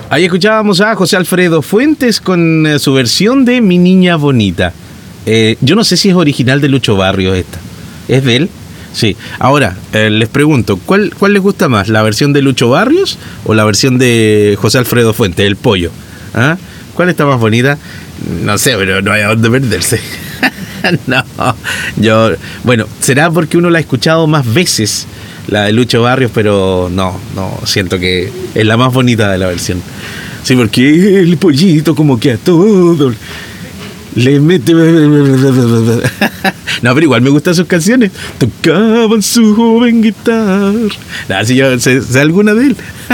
Ahí escuchábamos a José Alfredo Fuentes con su versión de Mi Niña Bonita. Yo no sé si es original de Lucho Barrios esta. ¿Es de él? Sí. Ahora, les pregunto, ¿cuál les gusta más? ¿La versión de Lucho Barrios o la versión de José Alfredo Fuentes, El Pollo? ¿Ah? ¿Cuál está más bonita? No sé, pero no hay a dónde perderse. No, bueno, será porque uno la ha escuchado más veces, la de Lucho Barrios, pero no, siento que es la más bonita de la versión. Sí, porque el pollito como que a todo le mete... No, pero igual me gustan sus canciones. Tocaban su joven guitarra. No, si yo sé alguna de él.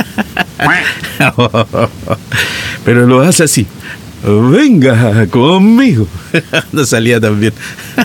Pero lo hace así. Venga conmigo. No salía tan bien.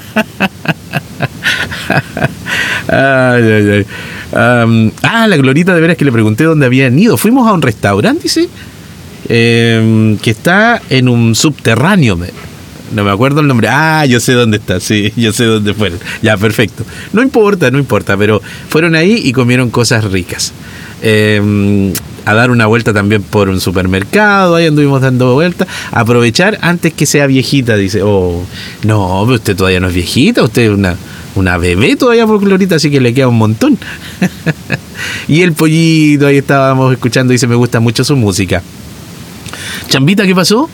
Ay. La Glorita, de veras que le pregunté dónde habían ido. Fuimos a un restaurante, dice, que está en un subterráneo. No me acuerdo el nombre. Yo sé dónde está. Sí, yo sé dónde fueron. Ya, perfecto. No importa, pero fueron ahí y comieron cosas ricas. A dar una vuelta también por un supermercado. Ahí anduvimos dando vueltas. Aprovechar antes que sea viejita, dice. No, pero usted todavía no es viejita. Usted es una bebé todavía, por Glorita, así que le queda un montón. Y el pollito, ahí estábamos escuchando, dice, me gusta mucho su música. Chambita, ¿qué pasó?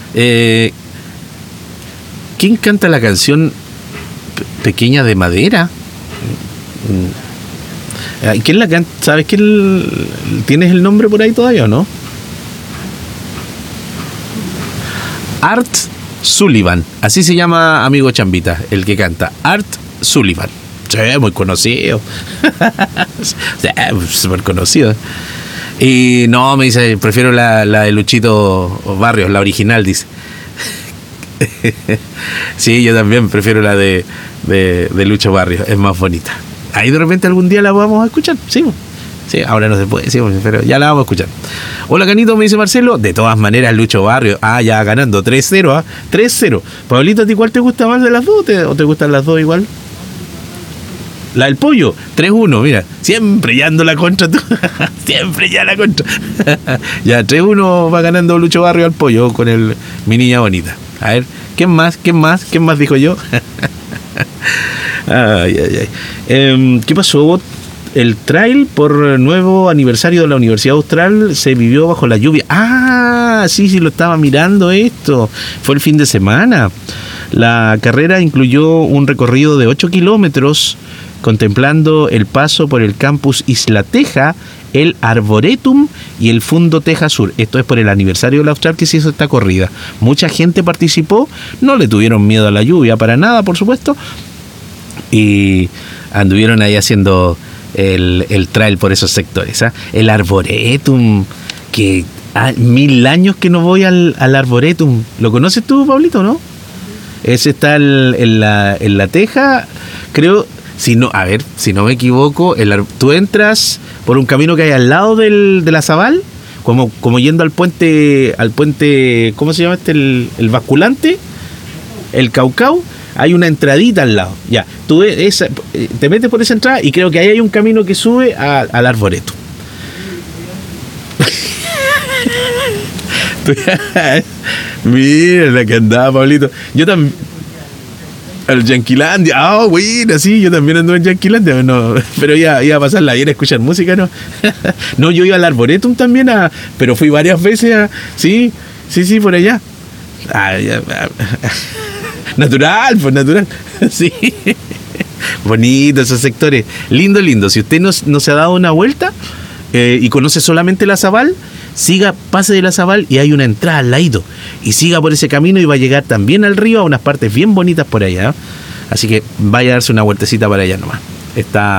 ¿Quién canta la canción Pequeña de Madera? ¿Quién la canta? ¿Sabes quién? ¿Tienes el nombre por ahí todavía o no? Art Sullivan, así se llama, amigo Chambita, el que canta, Art Sullivan. Sí, muy conocido. Sí, súper conocido. Y no, me dice, prefiero la de Luchito Barrios, la original, dice. Sí, yo también prefiero la de Lucho Barrios, es más bonita. Ahí de repente algún día la vamos a escuchar. Sí, ahora no se puede, sí, pero ya la vamos a escuchar. Hola, Canito, me dice Marcelo. De todas maneras, Lucho Barrios. Ya ganando 3-0, 3-0. Pablito, ¿a ti cuál te gusta más de las dos? ¿O te gustan las dos igual? La del pollo, 3-1, mira. Siempre ya ando la contra tú. Siempre ya la contra. Ya, 3-1 va ganando Lucho Barrios al pollo con el Mi Niña Bonita. A ver, ¿quién más dijo yo? Ay. ¿Qué pasó? El trail por nuevo aniversario de la Universidad Austral se vivió bajo la lluvia. Sí, lo estaba mirando esto. Fue el fin de semana. La carrera incluyó un recorrido de 8 kilómetros contemplando el paso por el campus Isla Teja, el Arboretum y el Fundo Teja Sur. Esto es por el aniversario de la Austral que se hizo esta corrida. Mucha gente participó, no le tuvieron miedo a la lluvia para nada, por supuesto, y anduvieron ahí haciendo el trail por esos sectores. El Arboretum, que 1000 años que no voy al Arboretum. ¿Lo conoces tú, Pablito, no? Ese está en la Teja, creo. Si no me equivoco, tú entras por un camino que hay al lado de la Zabal, como yendo al puente, ¿cómo se llama el basculante? El Caucao. Hay una entradita al lado. Ya, tú te metes por esa entrada y creo que ahí hay un camino que sube al Arboreto. Mira la que andaba, Pablito. Yo también. El Yanquilandia. Bueno, sí, yo también anduve en Yanquilandia. No, pero iba a pasarla bien a escuchar música, ¿no? No, yo iba al Arboretum también, pero fui varias veces Sí, por allá. Natural. Sí. Bonito esos sectores. Lindo. Si usted no se ha dado una vuelta y conoce solamente la Zabal, pase de la Zabal y hay una entrada al ladito. Y siga por ese camino y va a llegar también al río, a unas partes bien bonitas por allá. Así que vaya a darse una vueltecita para allá nomás. Está